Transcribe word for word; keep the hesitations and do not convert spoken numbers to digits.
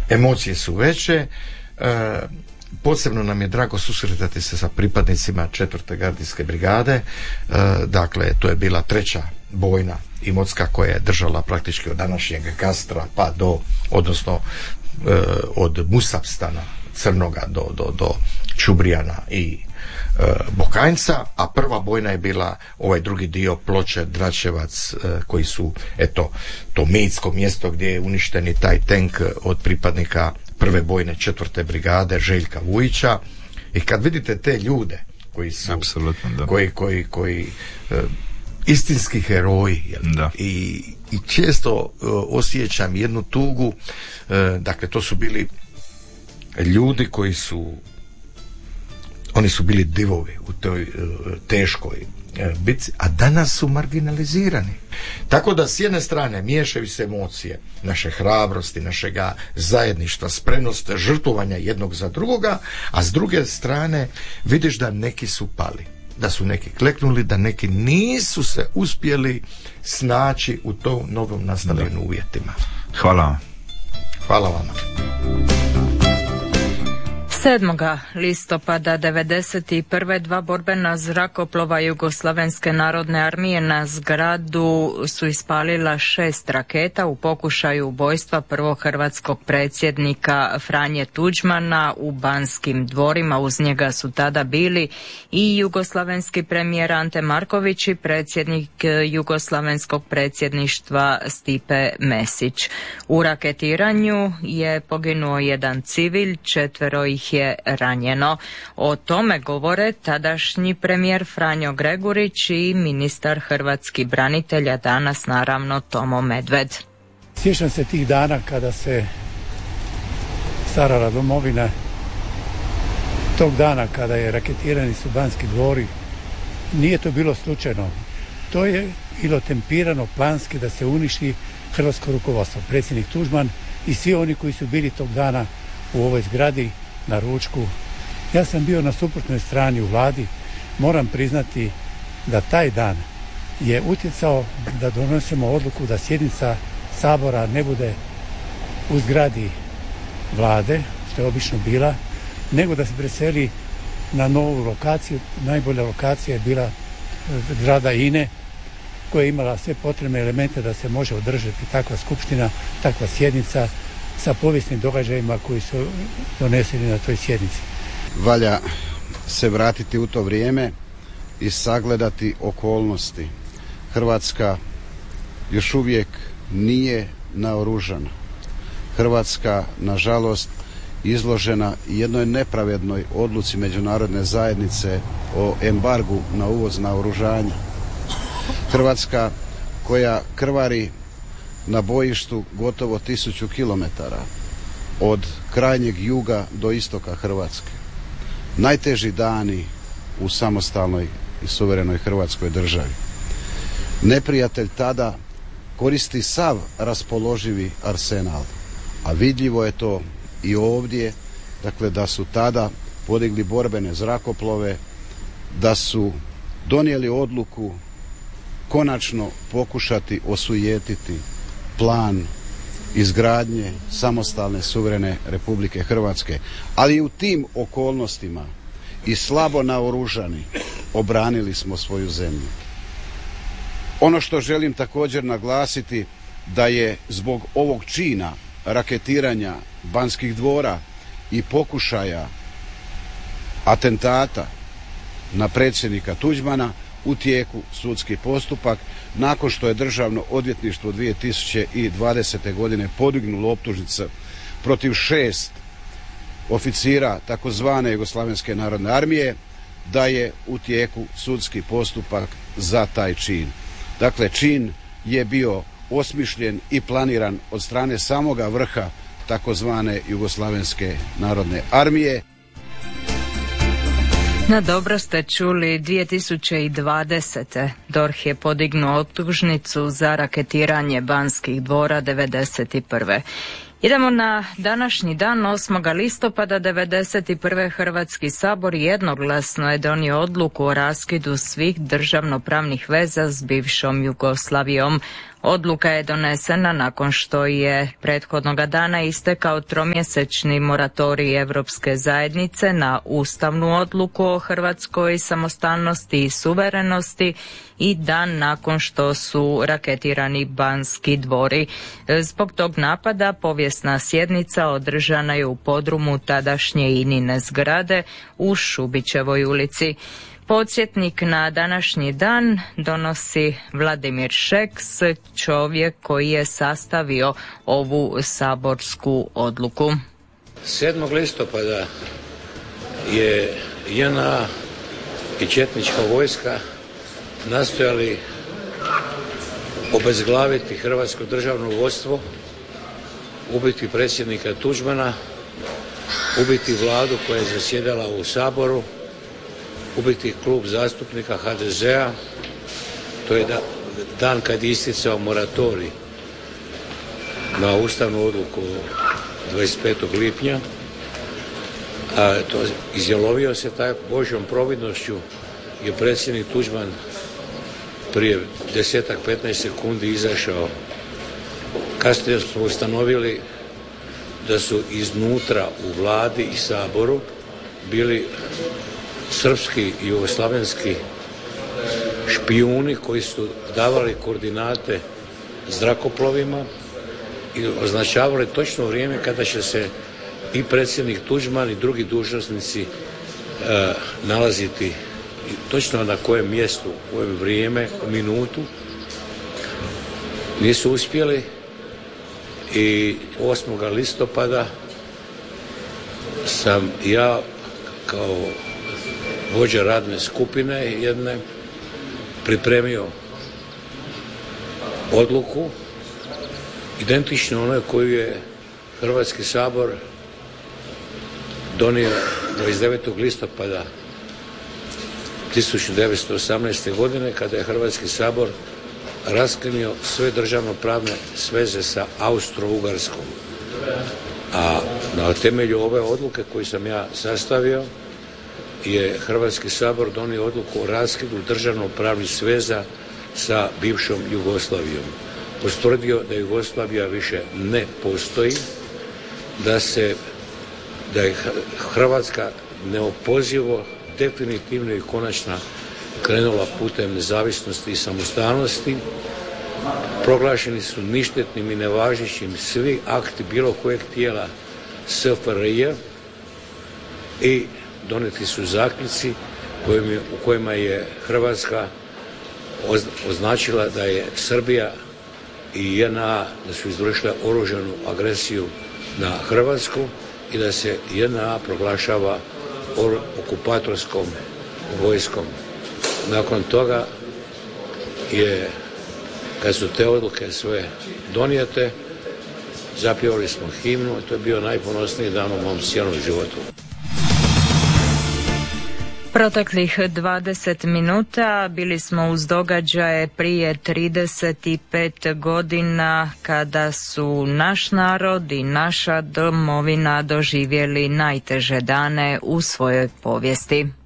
emocije su veće. E, posebno nam je drago susretati se sa pripadnicima četvrte gardijske brigade. E, dakle, to je bila treća bojna Imotska koja je držala praktički od današnjeg Kastra pa do, odnosno e, od Musapstana Crnoga do, do, do Čubrijana i e, Bokanjca, a prva bojna je bila ovaj drugi dio Ploče, Dračevac, e, koji su, eto, to mitsko mjesto gdje je uništeni taj tank od pripadnika prve bojne četvrte brigade Željka Vujića. I kad vidite te ljude koji su apsolutno, da. koji, koji, koji e, istinski heroji, jel? I, i često e, osjećam jednu tugu, e, dakle to su bili ljudi koji su, oni su bili divovi u toj e, teškoj e, bitci, a danas su marginalizirani. Tako da s jedne strane miješaju se emocije naše hrabrosti, našega zajedništva, spremnost žrtvovanja jednog za drugoga, a s druge strane vidiš da neki su pali, da su neki kleknuli, da neki nisu se uspjeli snaći u tom novom nastavljenim uvjetima. Hvala vam. Hvala vama. sedmog listopada devedeset prve dva borbena zrakoplova Jugoslavenske narodne armije na zgradu su ispalila šest raketa u pokušaju ubojstva prvog hrvatskog predsjednika Franje Tuđmana u Banskim dvorima. Uz njega su tada bili i jugoslavenski premijer Ante Marković i predsjednik jugoslavenskog predsjedništva Stipe Mesić. U raketiranju je poginuo jedan civil, četvero ih je ranjeno. O tome govore tadašnji premijer Franjo Gregurić i ministar hrvatskih branitelja, danas naravno Tomo Medved. Sjećam se tih dana kada se stvarala domovina, tog dana kada je raketirani su Banski dvori. Nije to bilo slučajno. To je bilo tempirano planski da se uništi hrvatsko rukovodstvo. Predsjednik Tuđman i svi oni koji su bili tog dana u ovoj zgradi na ručku. Ja sam bio na suprotnoj strani u vladi. Moram priznati da taj dan je utjecao da donosimo odluku da sjednica Sabora ne bude u zgradi vlade, što je obično bila, nego da se preseli na novu lokaciju. Najbolja lokacija je bila zgrada I N E, koja je imala sve potrebne elemente da se može održati takva skupština, takva sjednica sa povijesnim događajima koji su doneseni na toj sjednici. Valja se vratiti u to vrijeme i sagledati okolnosti. Hrvatska još uvijek nije naoružana. Hrvatska, nažalost, izložena jednoj nepravednoj odluci međunarodne zajednice o embargu na uvoz naoružanja. Hrvatska koja krvari na bojištu gotovo tisuću kilometara od krajnjeg juga do istoka Hrvatske. Najteži dani u samostalnoj i suverenoj Hrvatskoj državi. Neprijatelj tada koristi sav raspoloživi arsenal, a vidljivo je to i ovdje, dakle da su tada podigli borbene zrakoplove, da su donijeli odluku konačno pokušati osujetiti plan izgradnje samostalne suverene Republike Hrvatske, ali i u tim okolnostima i slabo naoružani obranili smo svoju zemlju. Ono što želim također naglasiti da je zbog ovog čina raketiranja Banskih dvora i pokušaja atentata na predsjednika Tuđmana u tijeku sudski postupak, nakon što je Državno odvjetništvo dvije tisuće dvadesete godine podignulo optužnice protiv šest oficira takozvane Jugoslavenske narodne armije, da je u tijeku sudski postupak za taj čin. Dakle, čin je bio osmišljen i planiran od strane samoga vrha takozvane Jugoslavenske narodne armije. Na dobro ste čuli, dvije tisuće dvadesete. D O R H je podignuo optužnicu za raketiranje Banskih dvora devedeset prve. Idemo na današnji dan, osmog listopada devedeset prve. Hrvatski sabor jednoglasno je donio odluku o raskidu svih državnopravnih veza s bivšom Jugoslavijom. Odluka je donesena nakon što je prethodnoga dana istekao tromjesečni moratorij Europske zajednice na ustavnu odluku o hrvatskoj samostalnosti i suverenosti i dan nakon što su raketirani Banski dvori. Zbog tog napada povijesna sjednica održana je u podrumu tadašnje Inine zgrade u Šubićevoj ulici. Podsjetnik na današnji dan donosi Vladimir Šeks, čovjek koji je sastavio ovu saborsku odluku. sedmog listopada je J N A i četnička vojska nastojali obezglaviti hrvatsko državno vodstvo, ubiti predsjednika Tuđmana, ubiti vladu koja je zasjedala u Saboru, ubiti klub zastupnika H D Z A. To je dan kad je isticao moratorij na ustavnu odluku dvadeset petog lipnja. A to izjalovio se taj Božjom providnošću je predsjednik Tuđman prije desetak, petnaest sekundi izašao. Kasnije smo ustanovili da su iznutra u vladi i Saboru bili srpski i jugoslavenski špijuni koji su davali koordinate zrakoplovima i označavali točno vrijeme kada će se i predsjednik Tuđman i drugi dužnosnici e, nalaziti točno na kojem mjestu, u kojem vrijeme, u minutu. Nisu uspjeli i osmog listopada sam ja kao vođa radne skupine jedne pripremio odluku identično onoj koju je Hrvatski sabor donio dvadeset devetog listopada tisuću devetsto osamnaeste. godine kada je Hrvatski sabor raskinio sve državnopravne sveze sa Austro-Ugarskom. A na temelju ove odluke koju sam ja sastavio je Hrvatski sabor donio odluku o raskidu državnopravnih sveza sa bivšom Jugoslavijom. Ustvrdio da Jugoslavija više ne postoji, da se da je Hrvatska neopozivo, definitivno i konačno krenula putem nezavisnosti i samostalnosti. Proglašeni su ništetnim i nevažećim svi akti bilo kojeg tijela S F R J i donijeti su zaključci u kojima je Hrvatska označila da je Srbija i J N A da su izvršile oružanu agresiju na Hrvatsku i da se J N A proglašava okupatorskom vojskom. Nakon toga je, kad su te odluke sve donijete, zapjevali smo himnu i to je bio najponosniji dan u mom cijelom životu. Proteklih dvadeset minuta bili smo uz događaje prije trideset pet godina kada su naš narod i naša domovina doživjeli najteže dane u svojoj povijesti.